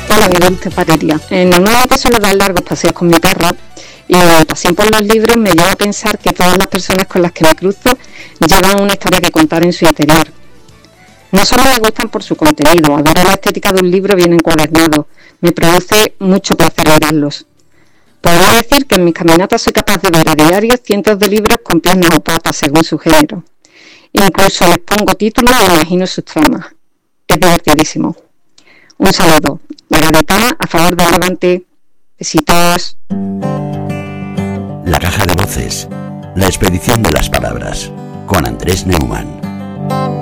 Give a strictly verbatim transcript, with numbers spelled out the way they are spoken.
Hola, mi dulce Valeria. Eh, normalmente suelo dar largos paseos con mi perro y la pasión por los libros me lleva a pensar que todas las personas con las que me cruzo llevan una historia que contar en su interior. No solo me gustan por su contenido, adoro la estética de un libro bien encuadernado, me produce mucho placer leerlos. Podría decir que en mis caminatas soy capaz de ver a diario cientos de libros con piernas o patas según su género. Incluso les pongo títulos e imagino sus tramas. Es divertidísimo. Un saludo. La Gaditana a favor del Levante. Besitos. La caja de voces. La expedición de las palabras. Con Andrés Neumann.